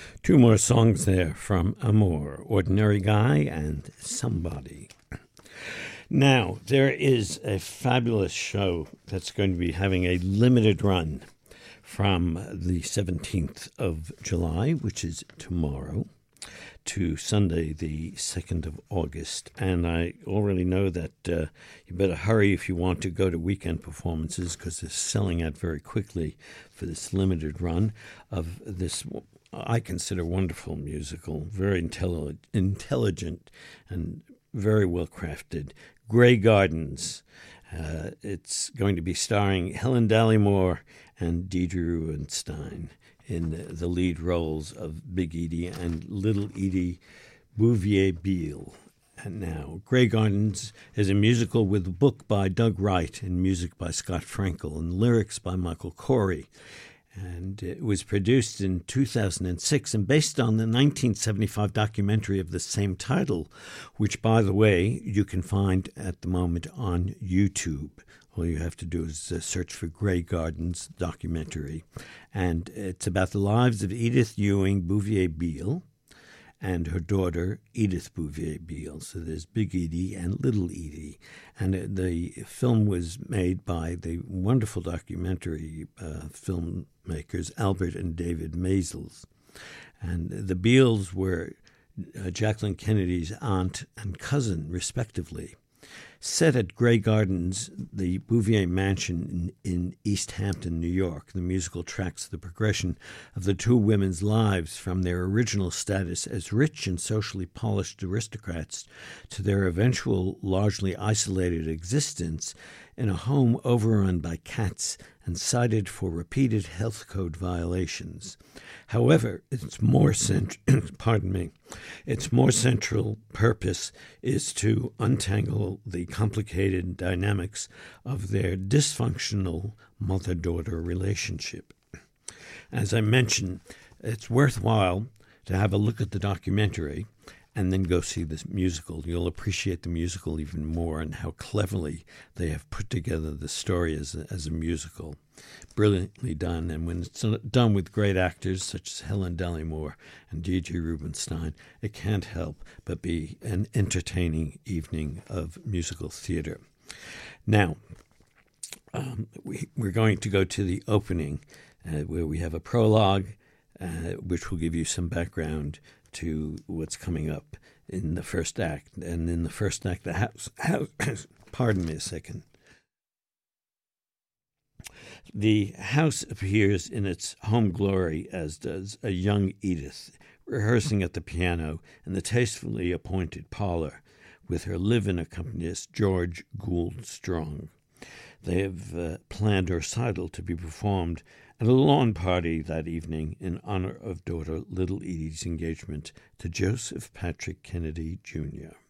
Two more songs there from Amour, Ordinary Guy and Somebody. Now, there is a fabulous show that's going to be having a limited run from the 17th of July, which is tomorrow, to Sunday, the 2nd of August. And I already know that you better hurry if you want to go to weekend performances, because they're selling out very quickly for this limited run of this, I consider, wonderful musical, very intelligent and very well crafted, Grey Gardens. It's going to be starring Helen Dallimore and Deidre Rubenstein in the lead roles of Big Edie and Little Edie Bouvier-Beale. And now, Grey Gardens is a musical with a book by Doug Wright and music by Scott Frankel and lyrics by Michael Corey. And it was produced in 2006 and based on the 1975 documentary of the same title, which, by the way, you can find at the moment on YouTube. All you have to do is search for Grey Gardens documentary. And it's about the lives of Edith Ewing Bouvier-Beale and her daughter, Edith Bouvier-Beale. So there's Big Edie and Little Edie. And the film was made by the wonderful documentary filmmakers Albert and David Maysles. And the Beales were Jacqueline Kennedy's aunt and cousin, respectively. Set at Grey Gardens, the Bouvier Mansion in East Hampton, New York, the musical tracks the progression of the two women's lives from their original status as rich and socially polished aristocrats to their eventual largely isolated existence in a home overrun by cats and cited for repeated health code violations. However, its more central purpose is to untangle the complicated dynamics of their dysfunctional mother-daughter relationship. As I mentioned, it's worthwhile to have a look at the documentary and then go see this musical. You'll appreciate the musical even more and how cleverly they have put together the story as a musical. Brilliantly done, and when it's done with great actors such as Helen Dallimore and Deidre Rubenstein, it can't help but be an entertaining evening of musical theater. Now, we're going to go to the opening, where we have a prologue, which will give you some background to what's coming up in the first act. And in the first act, the house pardon me a second. The house appears in its home glory, as does a young Edith, rehearsing at the piano in the tastefully appointed parlor with her live-in accompanist, George Gould Strong. They have planned a recital to be performed at a lawn party that evening in honor of daughter Little Edie's engagement to Joseph Patrick Kennedy, Jr.